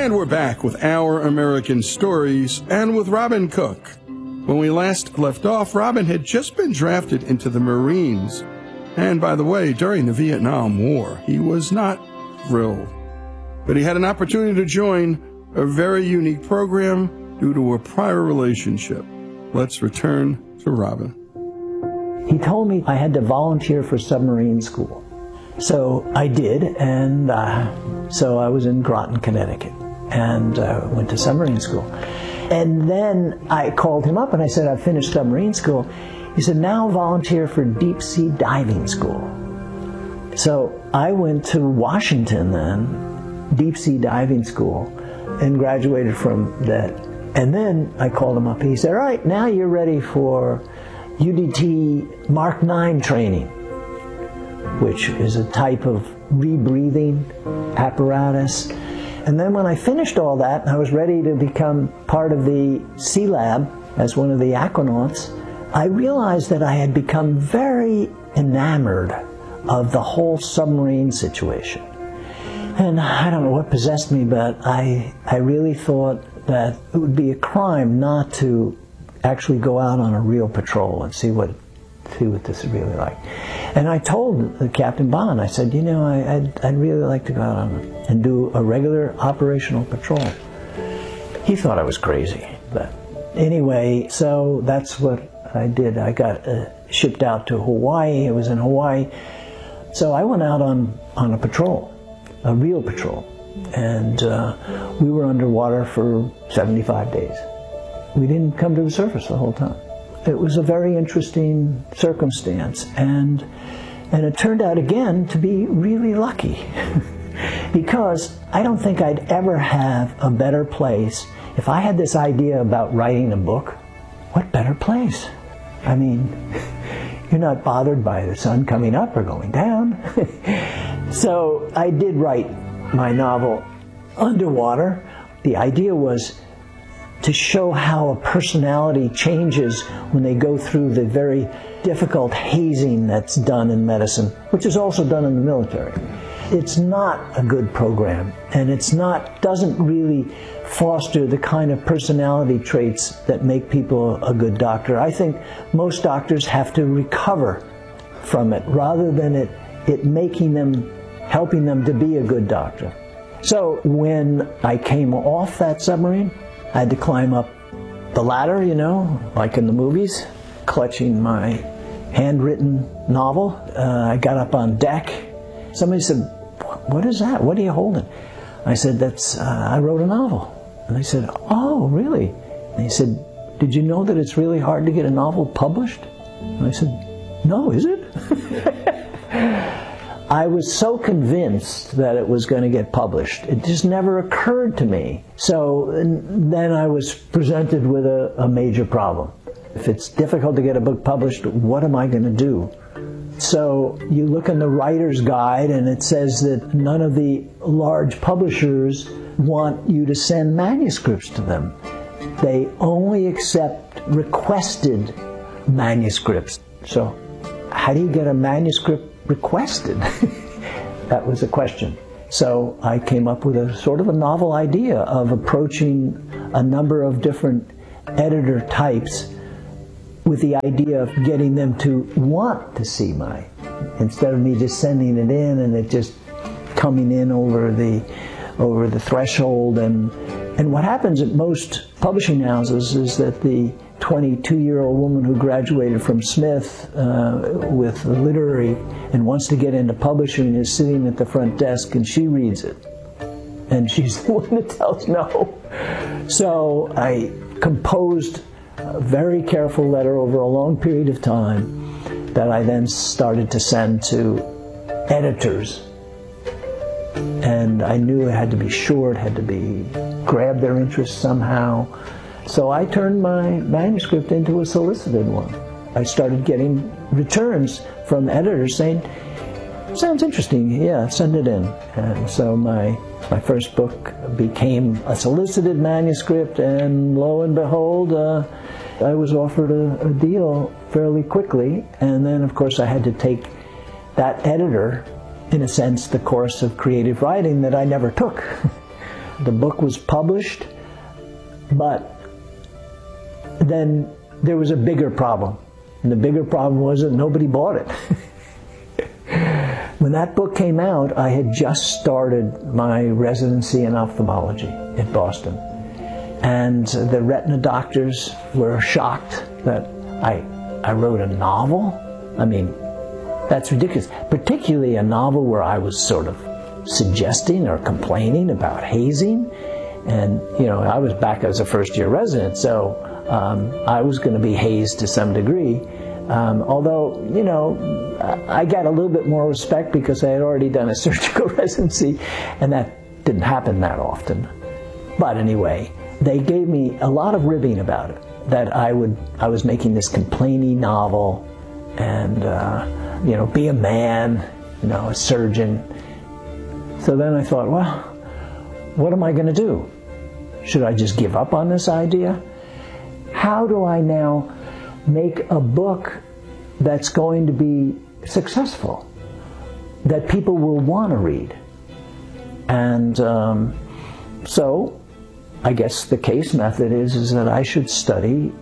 And we're back with Our American Stories and with Robin Cook. When we last left off, Robin had just been drafted into the Marines. And by the way, during the Vietnam War, he was not thrilled. But he had an opportunity to join a very unique program due to a prior relationship. Let's return to Robin. He told me I had to volunteer for submarine school. So I did, and so I was in Groton, Connecticut, and went to submarine school. And then I called him up and I said, I've finished submarine school. He said, now volunteer for deep sea diving school. So I went to Washington then, deep sea diving school, and graduated from that. And then I called him up and he said, all right, now you're ready for UDT Mark 9 training, which is a type of rebreathing apparatus. And then when I finished all that, and I was ready to become part of the Sea Lab as one of the aquanauts, I realized that I had become very enamored of the whole submarine situation. And I don't know what possessed me, but I really thought that it would be a crime not to actually go out on a real patrol and see what this is really like. And I told the Captain Bond, I said, you know, I'd really like to go out on and do a regular operational patrol. He thought I was crazy, but anyway, so that's what I did. I got shipped out to Hawaii. I was in Hawaii. So I went out on a patrol, a real patrol, and we were underwater for 75 days. We didn't come to the surface the whole time. It was a very interesting circumstance, and it turned out again to be really lucky because I don't think I'd ever have a better place. If I had this idea about writing a book, what better place? I mean, you're not bothered by the sun coming up or going down. So I did write my novel underwater. The idea was to show how a personality changes when they go through the very difficult hazing that's done in medicine, which is also done in the military. It's not a good program, and doesn't really foster the kind of personality traits that make people a good doctor. I think most doctors have to recover from it rather than it helping them to be a good doctor. So when I came off that submarine, I had to climb up the ladder, you know, like in the movies, clutching my handwritten novel. I got up on deck. Somebody said, what is that? What are you holding? I said, I wrote a novel. And they said, oh, really? And he said, did you know that it's really hard to get a novel published? And I said, no, is it? I was so convinced that it was going to get published. It just never occurred to me. So then I was presented with a major problem. If it's difficult to get a book published, what am I going to do? So you look in the writer's guide and it says that none of the large publishers want you to send manuscripts to them. They only accept requested manuscripts. So how do you get a manuscript requested? That was a question. So I came up with a sort of a novel idea of approaching a number of different editor types with the idea of getting them to want to see instead of me just sending it in and it just coming in over the threshold. And what happens at most publishing houses is that the 22-year-old woman who graduated from Smith with literary and wants to get into publishing is sitting at the front desk and she reads it. And she's the one that tells no. So I composed a very careful letter over a long period of time that I then started to send to editors. And I knew it had to be short, had to grab their interest somehow. So I turned my manuscript into a solicited one. I started getting returns from editors saying, sounds interesting, yeah, send it in. And so my first book became a solicited manuscript, and lo and behold, I was offered a deal fairly quickly. And then, of course, I had to take that editor, in a sense, the course of creative writing that I never took. The book was published, but then there was a bigger problem. And the bigger problem was that nobody bought it. When that book came out, I had just started my residency in ophthalmology in Boston. And the retina doctors were shocked that I wrote a novel. I mean, that's ridiculous. Particularly a novel where I was sort of suggesting or complaining about hazing. And, you know, I was back as a first-year resident, so I was going to be hazed to some degree. Although, you know, I got a little bit more respect because I had already done a surgical residency, and that didn't happen that often. But anyway, they gave me a lot of ribbing about it, that I was making this complaining novel, and, you know, be a man, you know, a surgeon. So then I thought, well, what am I going to do? Should I just give up on this idea? How do I now make a book that's going to be successful, that people will want to read? And so I guess the case method is that I should study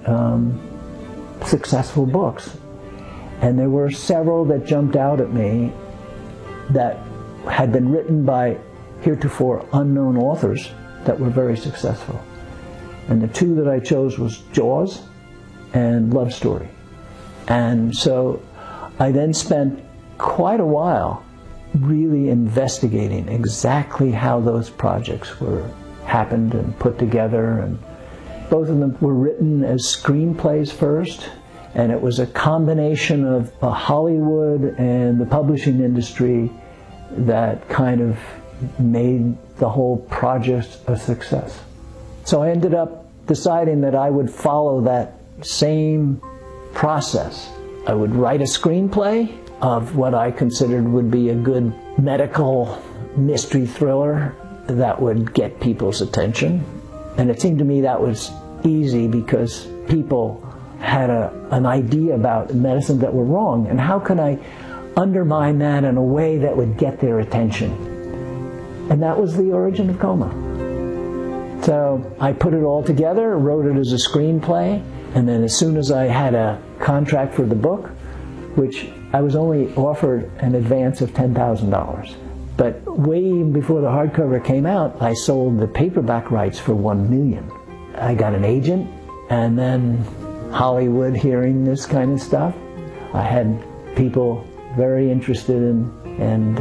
successful books. And there were several that jumped out at me that had been written by heretofore unknown authors that were very successful. And the two that I chose was Jaws and Love Story. And so I then spent quite a while really investigating exactly how those projects happened and put together. And both of them were written as screenplays first, and it was a combination of Hollywood and the publishing industry that kind of made the whole project a success. So I ended up deciding that I would follow that same process. I would write a screenplay of what I considered would be a good medical mystery thriller that would get people's attention. And it seemed to me that was easy because people had an idea about medicine that were wrong. And how can I undermine that in a way that would get their attention? And that was The Origin of Coma. So I put it all together, wrote it as a screenplay, and then as soon as I had a contract for the book, which I was only offered an advance of $10,000. But way before the hardcover came out, I sold the paperback rights for $1 million. I got an agent, and then Hollywood hearing this kind of stuff. I had people very interested in, and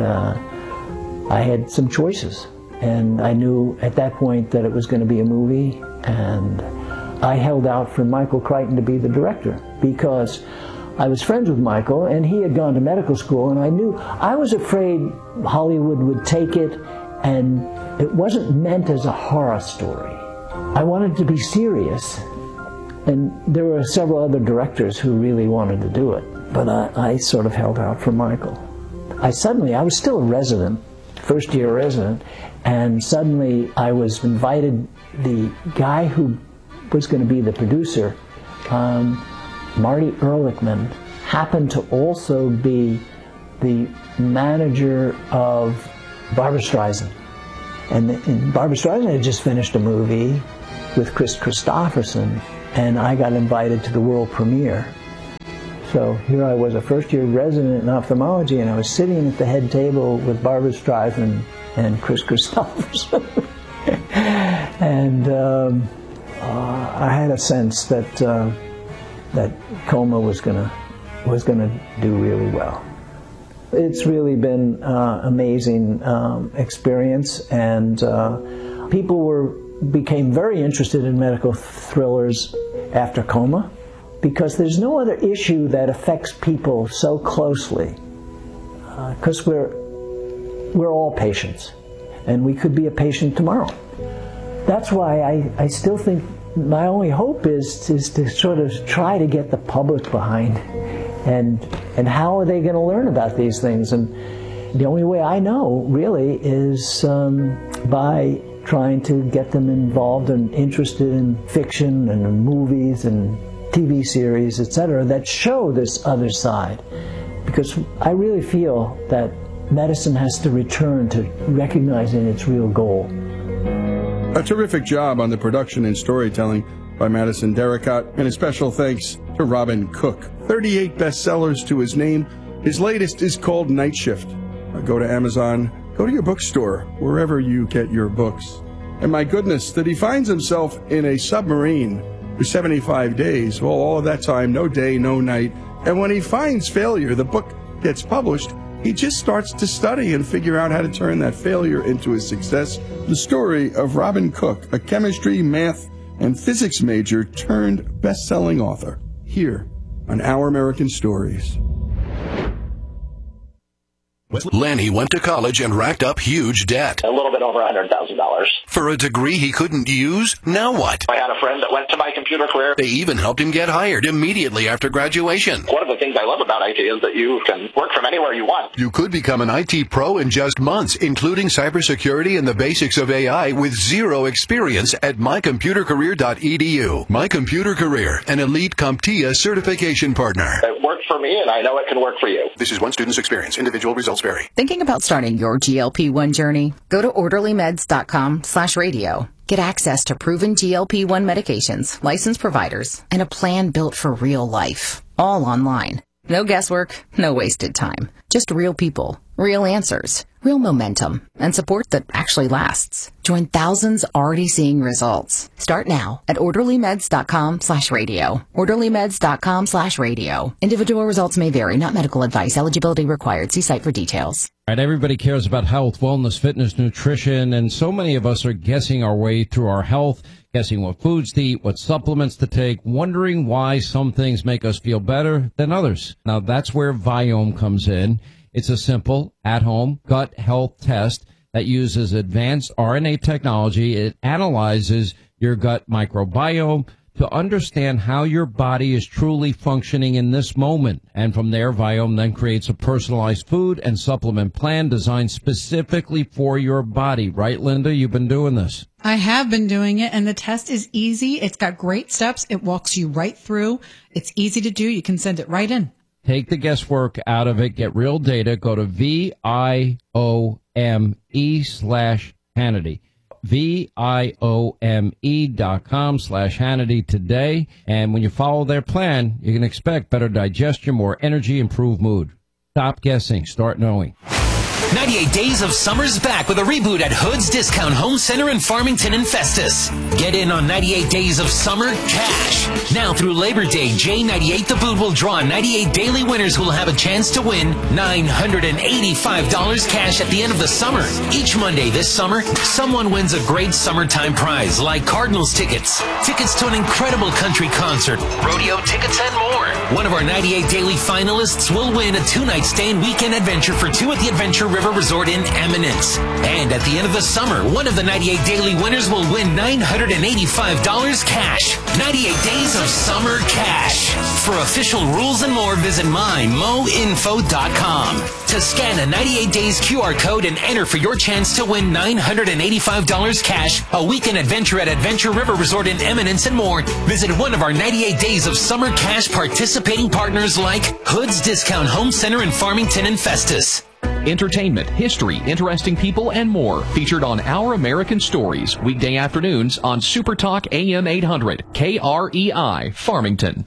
I had some choices. And I knew at that point that it was going to be a movie, and I held out for Michael Crichton to be the director because I was friends with Michael, and he had gone to medical school, and I was afraid Hollywood would take it, and it wasn't meant as a horror story. I wanted it to be serious, and there were several other directors who really wanted to do it, but I sort of held out for Michael. I was still a resident, first-year resident, and suddenly I was invited. The guy who was going to be the producer, Marty Ehrlichman, happened to also be the manager of Barbra Streisand. And Barbra Streisand had just finished a movie with Kris Kristofferson, and I got invited to the world premiere. So here I was, a first-year resident in ophthalmology, and I was sitting at the head table with Barbra Streisand and Kris Kristofferson. And I had a sense that that Coma was gonna do really well. It's really been amazing experience, and people became very interested in medical thrillers after Coma, because there's no other issue that affects people so closely, because we're all patients, and we could be a patient tomorrow. That's why I still think my only hope is to sort of try to get the public behind, and how are they going to learn about these things? And the only way I know really is by trying to get them involved and interested in fiction and in movies and TV series, etc., that show this other side. Because I really feel that medicine has to return to recognizing its real goal. A terrific job on the production and storytelling by Madison Derricott, and a special thanks to Robin Cook. 38 bestsellers to his name. His latest is called Night Shift. Go to Amazon, go to your bookstore, wherever you get your books. And my goodness, that he finds himself in a submarine for 75 days. Well, all of that time, no day, no night. And when he finds failure, the book gets published, he just starts to study and figure out how to turn that failure into a success. The story of Robin Cook, a chemistry, math, and physics major turned best-selling author, here on Our American Stories. Lanny went to college and racked up huge debt. A little bit over $100,000. For a degree he couldn't use? Now what? I had a friend that went to My Computer Career. They even helped him get hired immediately after graduation. One of the things I love about IT is that you can work from anywhere you want. You could become an IT pro in just months, including cybersecurity and the basics of AI with zero experience at mycomputercareer.edu. My Computer Career, an elite CompTIA certification partner. It worked for me, and I know it can work for you. This is one student's experience. Individual results vary. Thinking about starting your GLP-1 journey? Go to orderlymeds.com/radio. Get access to proven GLP-1 medications, licensed providers, and a plan built for real life. All online. No guesswork, no wasted time. Just real people, real answers, real momentum, and support that actually lasts. Join thousands already seeing results. Start now at orderlymeds.com/radio. orderlymeds.com/radio. Individual results may vary, not medical advice. Eligibility required. See site for details. Right, everybody cares about health, wellness, fitness, nutrition, and so many of us are guessing our way through our health, guessing what foods to eat, what supplements to take, wondering why some things make us feel better than others. Now, that's where Viome comes in. It's a simple, at-home gut health test that uses advanced RNA technology. It analyzes your gut microbiome to understand how your body is truly functioning in this moment. And from there, Viome then creates a personalized food and supplement plan designed specifically for your body. Right, Linda? You've been doing this. I have been doing it, and the test is easy. It's got great steps. It walks you right through. It's easy to do. You can send it right in. Take the guesswork out of it. Get real data. Go to VIOME/Hannity. VIOME.com/Hannity today. And when you follow their plan, you can expect better digestion, more energy, improved mood. Stop guessing. Start knowing. 98 Days of Summer's back with a reboot at Hood's Discount Home Center in Farmington and Festus. Get in on 98 Days of Summer cash. Now through Labor Day, J98 The Boot will draw 98 daily winners who will have a chance to win $985 cash at the end of the summer. Each Monday this summer, someone wins a great summertime prize like Cardinals tickets, tickets to an incredible country concert, rodeo tickets, and more. One of our 98 daily finalists will win a 2-night stay and weekend adventure for two at the Adventure River Resort in Eminence. And at the end of the summer, one of the 98 daily winners will win $985 cash. 98 Days of Summer cash. For official rules and more, visit mymoinfo.com. To scan a 98 Days QR code and enter for your chance to win $985 cash, a weekend adventure at Adventure River Resort in Eminence, and more, visit one of our 98 Days of Summer cash participating partners like Hood's Discount Home Center in Farmington and Festus. Entertainment, history, interesting people, and more featured on Our American Stories, weekday afternoons on Super Talk AM 800, KREI, Farmington.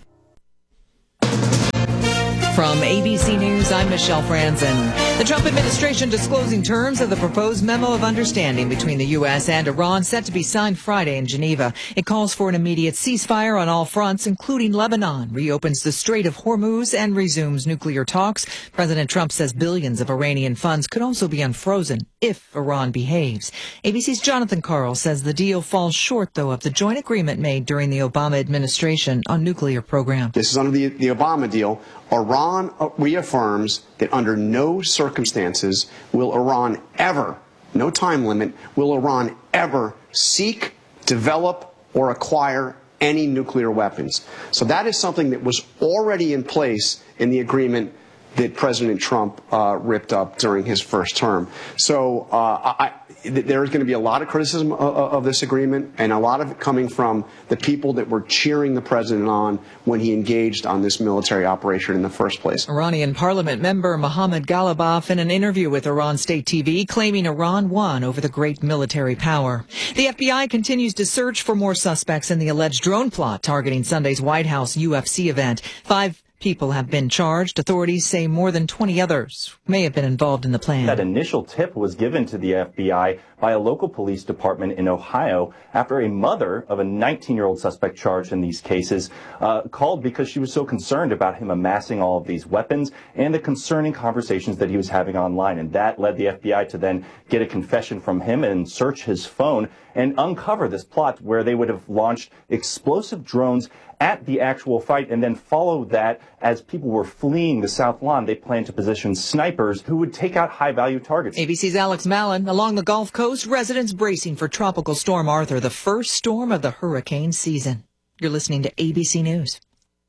From ABC News, I'm Michelle Franzen. The Trump administration disclosing terms of the proposed memo of understanding between the U.S. and Iran set to be signed Friday in Geneva. It calls for an immediate ceasefire on all fronts, including Lebanon, reopens the Strait of Hormuz, and resumes nuclear talks. President Trump says billions of Iranian funds could also be unfrozen if Iran behaves. ABC's Jonathan Karl says the deal falls short, though, of the joint agreement made during the Obama administration on nuclear program. This is under the Obama deal. Iran reaffirms that under no circumstances will Iran ever, no time limit, will Iran ever seek, develop, or acquire any nuclear weapons. So that is something that was already in place in the agreement that President Trump ripped up during his first term. So there's going to be a lot of criticism of this agreement, and a lot of it coming from the people that were cheering the president on when he engaged on this military operation in the first place. Iranian parliament member Mohammad Ghalibaf in an interview with Iran State TV claiming Iran won over the great military power. The FBI continues to search for more suspects in the alleged drone plot targeting Sunday's White House UFC event. 5 people have been charged. Authorities say more than 20 others may have been involved in the plan. That initial tip was given to the FBI by a local police department in Ohio after a mother of a 19-year-old suspect charged in these cases called because she was so concerned about him amassing all of these weapons and the concerning conversations that he was having online. And that led the FBI to then get a confession from him and search his phone and uncover this plot where they would have launched explosive drones at the actual fight and then follow that as people were fleeing the South Lawn. They planned to position snipers who would take out high-value targets. ABC's Alex Mallon. Along the Gulf Coast, residents bracing for Tropical Storm Arthur, the first storm of the hurricane season. You're listening to ABC News.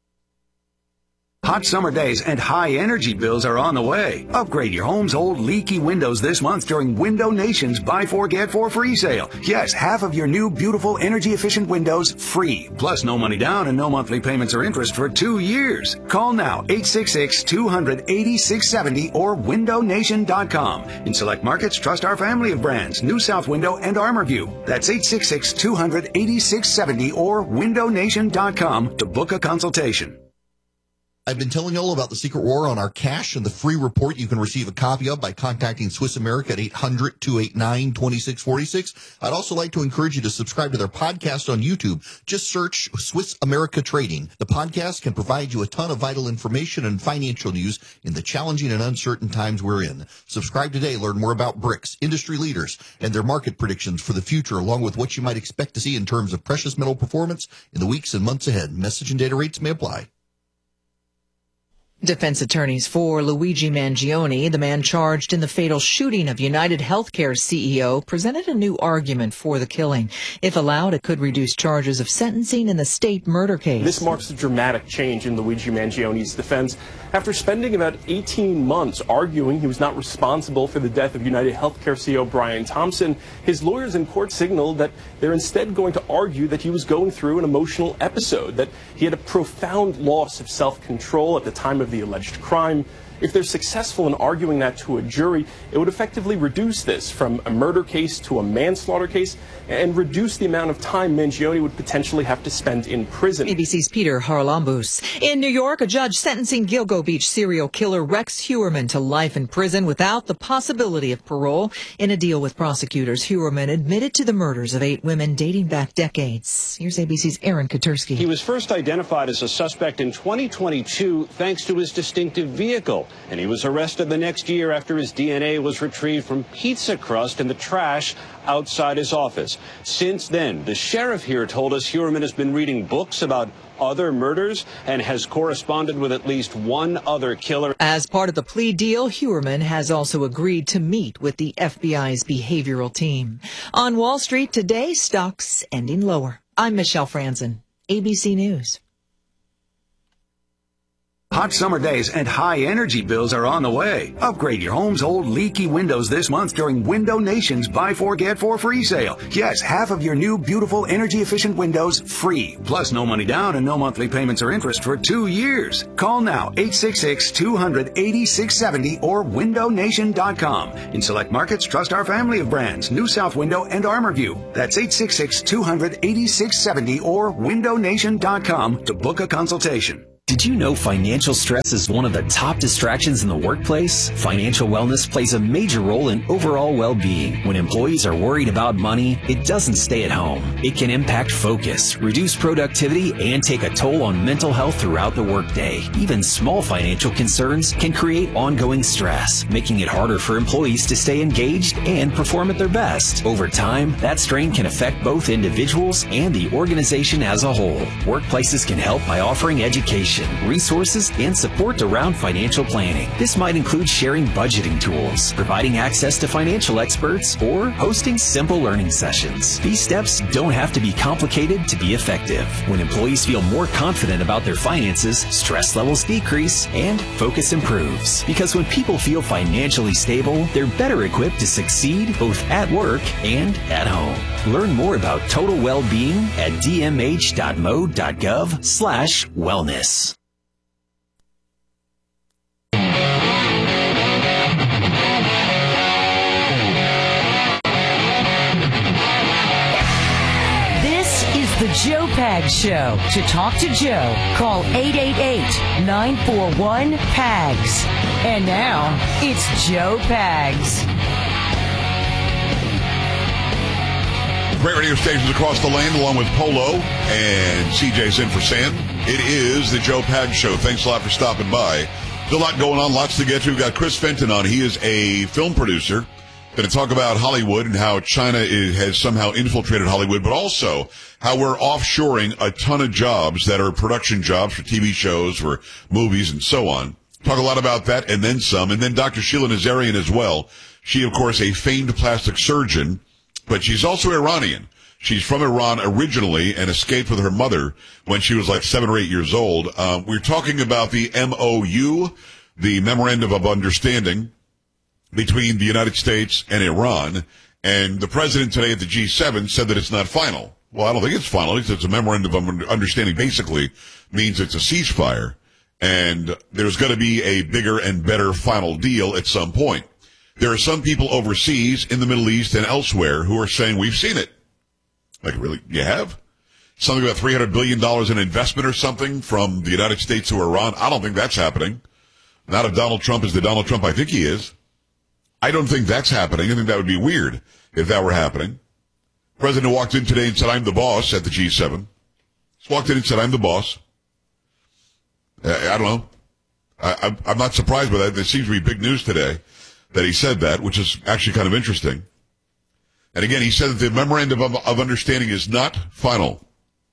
Hot summer days and high energy bills are on the way. Upgrade your home's old leaky windows this month during Window Nation's Buy 4 Get 4 free sale. Yes, half of your new beautiful energy efficient windows free. Plus no money down and no monthly payments or interest for 2 years. Call now 866-200-8670 or windownation.com. In select markets, trust our family of brands, New South Window and ArmorView. That's 866-200-8670 or windownation.com to book a consultation. I've been telling you all about the secret war on our cash and the free report you can receive a copy of by contacting Swiss America at 800-289-2646. I'd also like to encourage you to subscribe to their podcast on YouTube. Just search Swiss America Trading. The podcast can provide you a ton of vital information and financial news in the challenging and uncertain times we're in. Subscribe today. Learn more about BRICS, industry leaders, and their market predictions for the future, along with what you might expect to see in terms of precious metal performance in the weeks and months ahead. Message and data rates may apply. Defense attorneys for Luigi Mangione, the man charged in the fatal shooting of United Healthcare CEO, presented a new argument for the killing. If allowed, it could reduce charges of sentencing in the state murder case. This marks a dramatic change in Luigi Mangione's defense. After spending about 18 months arguing he was not responsible for the death of United Healthcare CEO Brian Thompson, his lawyers in court signaled that they're instead going to argue that he was going through an emotional episode, that he had a profound loss of self-control at the time of the alleged crime. If they're successful in arguing that to a jury, it would effectively reduce this from a murder case to a manslaughter case and reduce the amount of time Mangione would potentially have to spend in prison. ABC's Peter Haralambous. In New York, a judge sentencing Gilgo Beach serial killer Rex Heuermann to life in prison without the possibility of parole. In a deal with prosecutors, Heuermann admitted to the murders of 8 women dating back decades. Here's ABC's Aaron Katursky. He was first identified as a suspect in 2022 thanks to his distinctive vehicle. And he was arrested the next year after his DNA was retrieved from pizza crust in the trash outside his office. Since then, the sheriff here told us Heuermann has been reading books about other murders and has corresponded with at least one other killer. As part of the plea deal, Heuermann has also agreed to meet with the FBI's behavioral team. On Wall Street today, stocks ending lower. I'm Michelle Franzen, ABC News. Hot summer days and high energy bills are on the way. Upgrade your home's old leaky windows this month during Window Nation's Buy 4 Get 4 free sale. Yes, half of your new beautiful energy efficient windows free. Plus no money down and no monthly payments or interest for 2 years. Call now 866-200-8670 or windownation.com. In select markets, trust our family of brands, New South Window and ArmorView. That's 866-200-8670 or windownation.com to book a consultation. Did you know financial stress is one of the top distractions in the workplace? Financial wellness plays a major role in overall well-being. When employees are worried about money, it doesn't stay at home. It can impact focus, reduce productivity, and take a toll on mental health throughout the workday. Even small financial concerns can create ongoing stress, making it harder for employees to stay engaged and perform at their best. Over time, that strain can affect both individuals and the organization as a whole. Workplaces can help by offering education, education, resources, and support around financial planning. This might include sharing budgeting tools, providing access to financial experts, or hosting simple learning sessions. These steps don't have to be complicated to be effective. When employees feel more confident about their finances, stress levels decrease and focus improves. Because when people feel financially stable, they're better equipped to succeed both at work and at home. Learn more about total well-being at dmh.mo.gov/wellness. The Joe Pags Show. To talk to Joe, call 888-941-PAGS. And now, it's Joe Pags. Great radio stations across the land, along with Polo and CJ's in for Sam. It is the Joe Pags Show. Thanks a lot for stopping by. There's a lot going on, lots to get to. We've got Chris Fenton on. He is a film producer. Going to talk about Hollywood and how China has somehow infiltrated Hollywood, but also how we're offshoring a ton of jobs that are production jobs for TV shows, for movies, and so on. Talk a lot about that and then some. And then Dr. Sheila Nazarian as well. She, of course, a famed plastic surgeon, but she's also Iranian. She's from Iran originally and escaped with her mother when she was like 7 or 8 years old. We're talking about the MOU, the Memorandum of Understanding, between the United States and Iran, and the president today at the G7 said that it's not final. Well, I don't think it's final. It's a memorandum of understanding. Basically means it's a ceasefire, and there's going to be a bigger and better final deal at some point. There are some people overseas in the Middle East and elsewhere who are saying, we've seen it. Like, really? You have? Something about $300 billion in investment or something from the United States to Iran? I don't think that's happening. Not if Donald Trump is the Donald Trump I think he is. I don't think that's happening. I think that would be weird if that were happening. The president walked in today and said, I'm the boss at the G7. Just walked in and said, I'm the boss. I don't know. I'm not surprised by that. There seems to be big news today that he said that, which is actually kind of interesting. And again, he said that the memorandum of understanding is not final.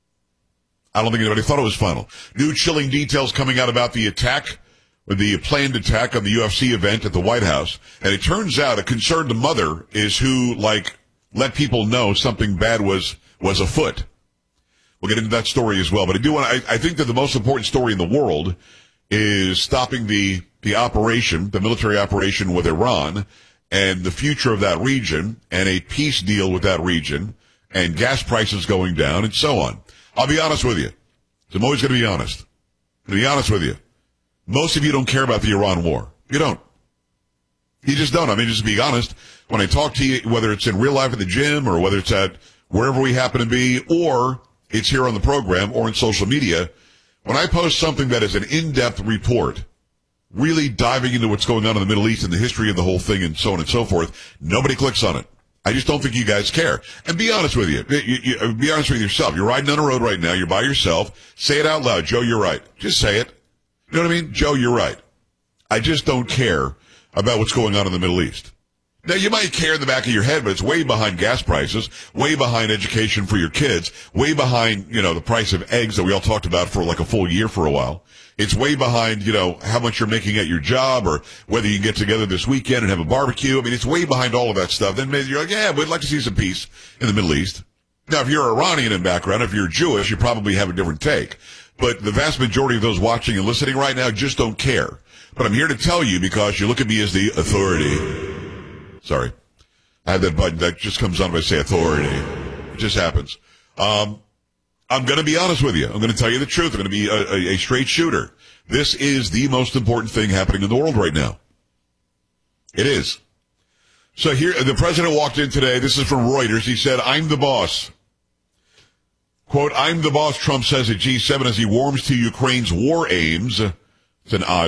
I don't think anybody thought it was final. New chilling details coming out about the attack, the planned attack on the UFC event at the White House. And it turns out a concerned mother is who, let people know something bad was afoot. We'll get into that story as well. But I think that the most important story in the world is stopping the operation, the military operation with Iran, and the future of that region, and a peace deal with that region, and gas prices going down, and so on. I'll be honest with you. I'm always going to be honest. I'm going to be honest with you. Most of you don't care about the Iran war. You don't. You just don't. I mean, just to be honest, when I talk to you, whether it's in real life at the gym or whether it's at wherever we happen to be, or it's here on the program or in social media, when I post something that is an in-depth report, really diving into what's going on in the Middle East and the history of the whole thing and so on and so forth, nobody clicks on it. I just don't think you guys care. And be honest with you. Be honest with yourself. You're riding on a road right now. You're by yourself. Say it out loud. Joe, you're right. Just say it. You know what I mean? Joe, you're right. I just don't care about what's going on in the Middle East. Now, you might care in the back of your head, but it's way behind gas prices, way behind education for your kids, way behind, the price of eggs that we all talked about for like a full year for a while. It's way behind, how much you're making at your job or whether you can get together this weekend and have a barbecue. I mean, it's way behind all of that stuff. Then maybe you're like, yeah, we'd like to see some peace in the Middle East. Now, if you're Iranian in background, if you're Jewish, you probably have a different take. But the vast majority of those watching and listening right now just don't care. But I'm here to tell you because you look at me as the authority. Sorry. I have that button that just comes on if I say authority. It just happens. I'm going to be honest with you. I'm going to tell you the truth. I'm going to be a straight shooter. This is the most important thing happening in the world right now. It is. So here, the president walked in today. This is from Reuters. He said, I'm the boss. Quote, I'm the boss, Trump says at G7 as he warms to Ukraine's war aims. It's an odd